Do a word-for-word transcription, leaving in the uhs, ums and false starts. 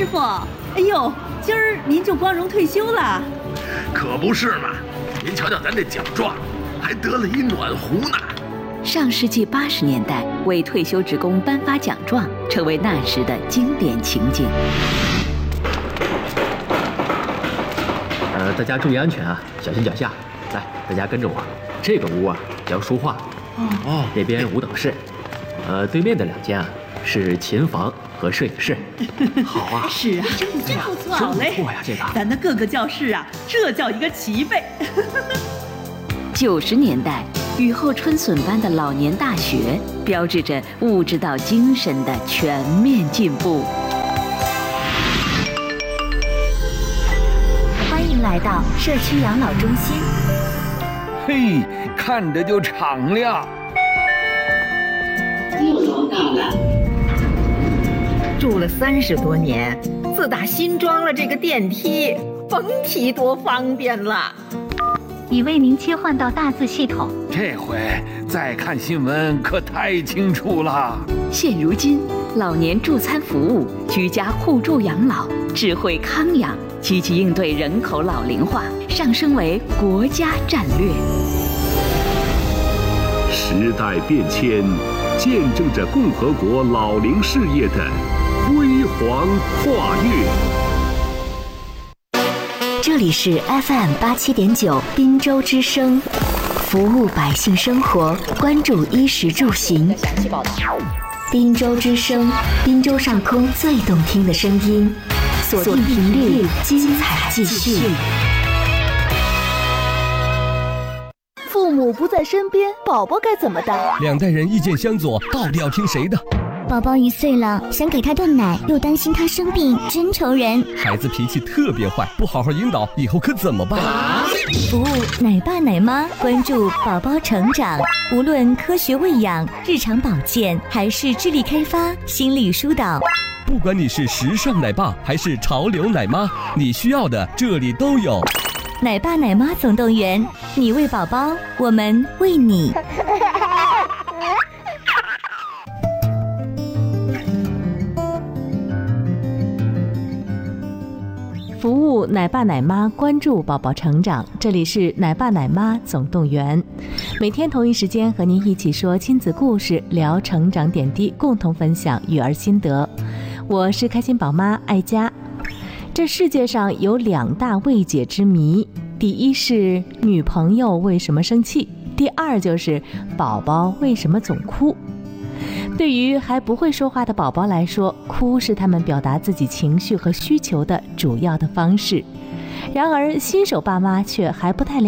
师傅，哎呦，今儿您就光荣退休了？ 可不是嘛！您瞧瞧咱这奖状，还得了一暖壶呢。 上世纪八十年代，为退休职工颁发奖状，成为那时的经典情景。 呃，大家注意安全啊，小心脚下。来，大家跟着我。这个屋啊叫书画，哦，那边舞蹈室，呃，对面的两间啊是琴房和摄影室。好啊， 是啊，真真不错， 真不嘞， 错呀，这个。 咱的各个教室啊，这叫一个齐备。 九十年代，雨后春笋般的老年大学，标志着物质到精神的全面进步。 欢迎来到社区养老中心。 嘿，看着就敞亮。 又楼到了。 住了三十多年，自打新装了这个电梯，甭提多方便了。 已为您切换到大字系统， 这回再看新闻可太清楚了。 现如今，老年助餐服务、居家互助养老、智慧康养，积极应对人口老龄化，上升为国家战略。 时代变迁，见证着共和国老龄事业的辉煌跨越。 这里是 F M 八七点九滨州之声，服务百姓生活，关注衣食住行。滨州之声，滨州上空最动听的声音，锁定频率，精彩继续。 父母不在身边，宝宝该怎么办？ 两代人意见相左，到底要听谁的？ 宝宝一岁了，想给他炖奶，又担心他生病，真愁人。 孩子脾气特别坏，不好好引导，以后可怎么办？ 服务奶爸奶妈，关注宝宝成长，无论科学喂养、日常保健，还是智力开发、心理疏导。 不管你是时尚奶爸还是潮流奶妈，你需要的这里都有。 奶爸奶妈总动员，你喂宝宝，我们喂你。 服务奶爸奶妈，关注宝宝成长。这里是奶爸奶妈总动员，每天同一时间和您一起说亲子故事，聊成长点滴，共同分享育儿心得。我是开心宝妈爱佳。这世界上有两大未解之谜，第一是女朋友为什么生气，第二就是宝宝为什么总哭。对于还不会说话的宝宝来说，哭是他们表达自己情绪和需求的主要的方式。然而新手爸妈却还不太了解